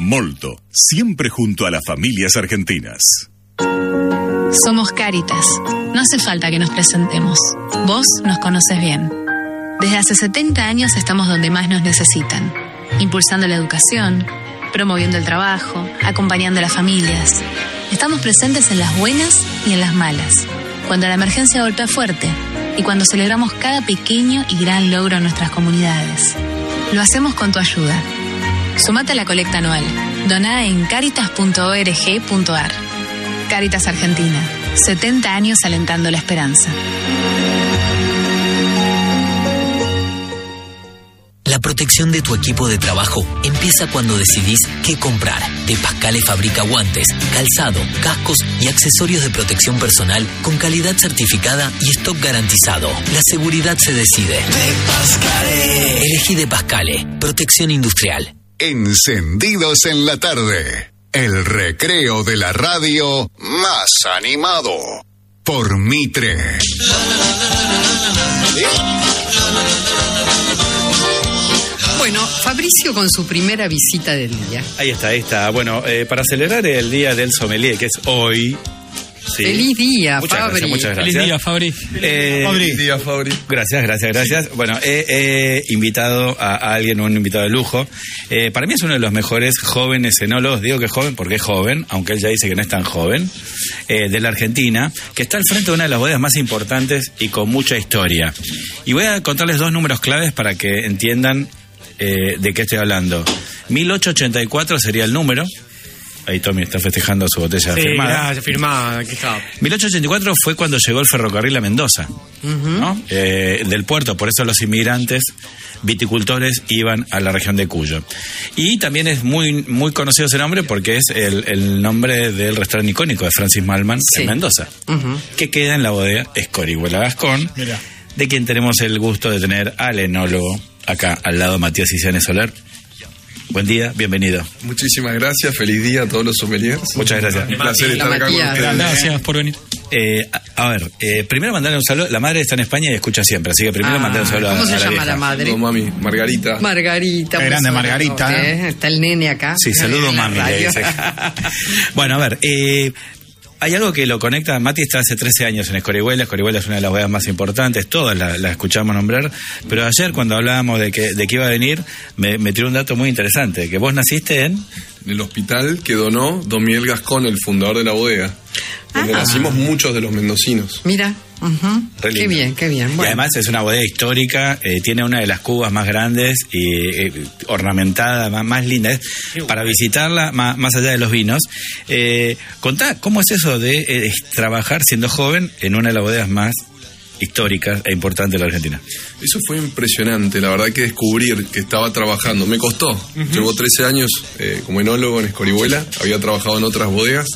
Molto, siempre junto a las familias argentinas. Somos Cáritas. No hace falta que nos presentemos. Vos nos conoces bien. Desde hace 70 años estamos donde más nos necesitan, impulsando la educación, promoviendo el trabajo, acompañando a las familias. Estamos presentes en las buenas y en las malas, cuando la emergencia golpea fuerte y cuando celebramos cada pequeño y gran logro en nuestras comunidades. Lo hacemos con tu ayuda. Sumate a la colecta anual. Doná en caritas.org.ar. Cáritas Argentina. 70 años alentando la esperanza. La protección de tu equipo de trabajo empieza cuando decidís qué comprar. De Pascale fabrica guantes, calzado, cascos y accesorios de protección personal con calidad certificada y stock garantizado. La seguridad se decide. De Pascale. Elegí De Pascale. Protección industrial. Encendidos en la tarde. El recreo de la radio más animado. Por Mitre. Bueno, Fabricio con su primera visita del día. Ahí está. Bueno, para celebrar el Día del Sommelier, que es hoy... Sí. Feliz día, Fabri. Muchas gracias. Feliz día, Fabri. Feliz día, Fabri. Gracias. Bueno, he invitado a alguien, un invitado de lujo. Para mí es uno de los mejores jóvenes enólogos. Digo que es joven porque es joven, aunque él ya dice que no es tan joven, de la Argentina, que está al frente de una de las bodegas más importantes y con mucha historia. Y voy a contarles dos números claves para que entiendan de qué estoy hablando. 1884 sería el número. Ahí Tommy está festejando su botella firmada. Sí, firmada, aquí está. 1884 fue cuando llegó el ferrocarril a Mendoza, ¿no? Del puerto, por eso los inmigrantes viticultores iban a la región de Cuyo. Y también es muy, muy conocido ese nombre porque es el nombre del restaurante icónico de Francis Mallmann en Mendoza, que queda en la bodega Escorihuela Gascón, de quien tenemos el gusto de tener al enólogo acá al lado, Matías Ciziane Soler. Buen día, bienvenido. Muchísimas gracias, feliz día a todos los sommeliers. Muchas gracias. Un placer estar acá con ustedes. Gracias por venir. Primero mandarle un saludo. La madre está en España y escucha siempre, así que primero mandarle un saludo a la ¿Cómo se llama vieja. la madre? Saludos, mami, Margarita. Margarita. Grande Margarita. Está el nene acá. Sí, saludo mami, le dice. Bueno, hay algo que lo conecta. Mati está hace 13 años en Escorihuela. Escorihuela es una de las bodegas más importantes, todas la escuchamos nombrar. Pero ayer, cuando hablábamos de que iba a venir, me tiró un dato muy interesante: que vos naciste en el hospital que donó Don Miguel Gascón, el fundador de la bodega, donde nacimos muchos de los mendocinos. Mira. Qué bien. Bueno. Y además es una bodega histórica, tiene una de las cubas más grandes y ornamentada, más linda. Para visitarla, más allá de los vinos. Contá, ¿cómo es eso de trabajar siendo joven en una de las bodegas más históricas e importantes de la Argentina? Eso fue impresionante, la verdad que descubrir que estaba trabajando, me costó. Llevo 13 años como enólogo en Escorihuela, había trabajado en otras bodegas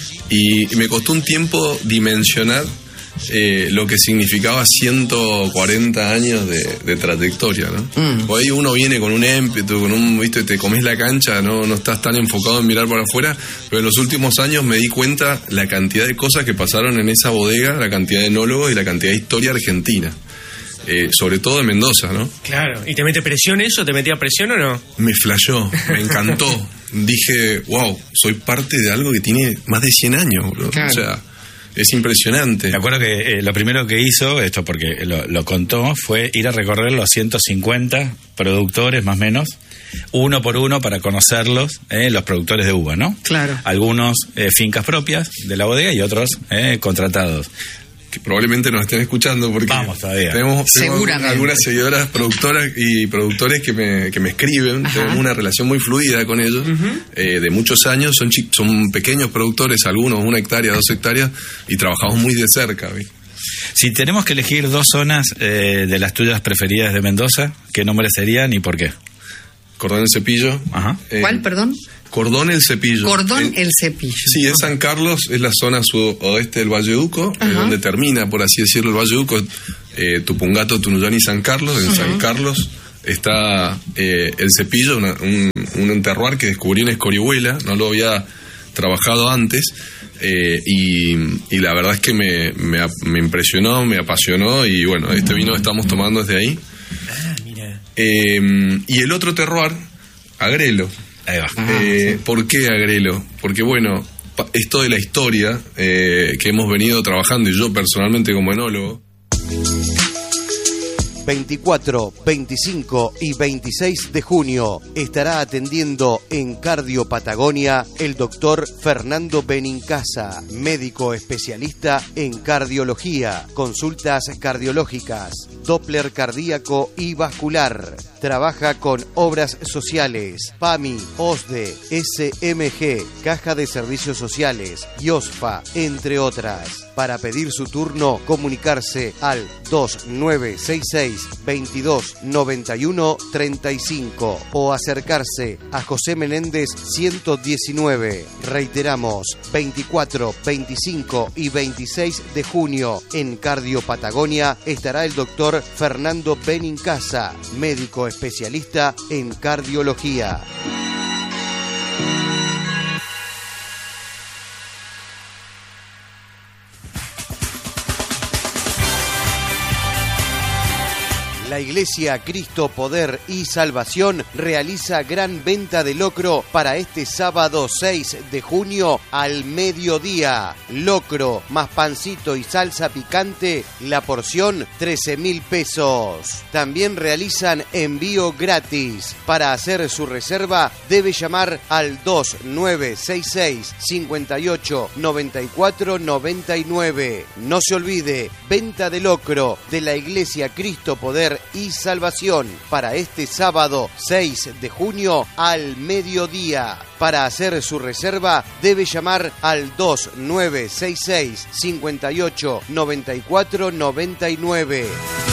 y me costó un tiempo dimensionar lo que significaba 140 años de trayectoria, ¿no? Por ahí uno viene con un ímpetu, viste, te comes la cancha, no estás tan enfocado en mirar para afuera, pero en los últimos años me di cuenta la cantidad de cosas que pasaron en esa bodega, la cantidad de enólogos y la cantidad de historia argentina. Sobre todo de Mendoza, ¿no? Claro. ¿Y te mete presión eso? ¿Te metía presión o no? Me flashó, me encantó. Dije, wow, soy parte de algo que tiene más de 100 años, bro. Claro. O sea, es impresionante. Me acuerdo que lo primero que hizo, esto porque lo contó, fue ir a recorrer los 150 productores, más o menos, uno por uno para conocerlos, los productores de uva, ¿no? Claro. Algunos fincas propias de la bodega y otros contratados. Que probablemente nos estén escuchando porque vamos todavía. Tenemos algunas seguidoras productoras y productores que me escriben. Tenemos una relación muy fluida con ellos de muchos años. Son pequeños productores, algunos 1 hectárea, 2 hectáreas, y trabajamos muy de cerca, ¿viste? Si tenemos que elegir 2 zonas de las tuyas preferidas de Mendoza, ¿qué nombres serían y por qué? Cordón El Cepillo. ¿Cuál, perdón? Cordón El Cepillo. Cordón El Cepillo. Sí, es San Carlos, es la zona sudoeste del Valleduco, donde termina, por así decirlo, el Valleduco, Tupungato, Tunuyán y San Carlos. En San Carlos está El Cepillo, un terroir que descubrí en Escorihuela, no lo había trabajado antes, y la verdad es que me impresionó, me apasionó, y bueno, este vino estamos tomando desde ahí. Mira. Y el otro terroir, Agrelo. Ahí va. ¿Por qué Agrelo? Porque bueno, esto de la historia que hemos venido trabajando, y yo personalmente como enólogo. 24, 25 y 26 de junio estará atendiendo en Cardio Patagonia el doctor Fernando Benincasa, médico especialista en cardiología, consultas cardiológicas, Doppler cardíaco y vascular. Trabaja con obras sociales, PAMI, OSDE, SMG, Caja de Servicios Sociales, IOSFA, entre otras. Para pedir su turno, comunicarse al 2966-2291-35 o acercarse a José Menéndez 119. Reiteramos, 24, 25 y 26 de junio en Cardio Patagonia estará el doctor Fernando Benincasa, médico especialista en cardiología. La Iglesia Cristo Poder y Salvación realiza gran venta de locro para este sábado 6 de junio al mediodía. Locro más pancito y salsa picante, la porción 13.000 pesos. También realizan envío gratis. Para hacer su reserva debe llamar al 2966 58 94 99. No se olvide, venta de locro de la Iglesia Cristo Poder y Salvación para este sábado 6 de junio al mediodía. Para hacer su reserva debe llamar al 2966 58 94 99.